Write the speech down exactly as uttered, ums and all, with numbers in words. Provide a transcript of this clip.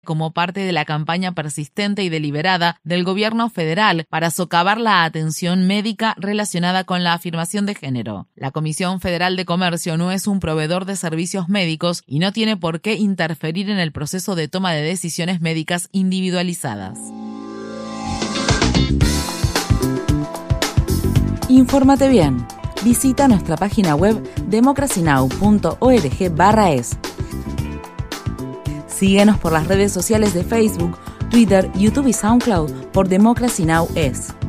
como parte de la campaña persistente y deliberada del gobierno federal para socavar la atención médica relacionada con la afirmación de género. La Comisión Federal de Comercio no es un proveedor de servicios médicos y no tiene por qué interferir en el proceso de toma de decisiones médicas individualizadas. Infórmate bien. Visita nuestra página web democracy now punto org barra es. Síguenos por las redes sociales de Facebook, Twitter, YouTube y SoundCloud por Democracy Now! Es.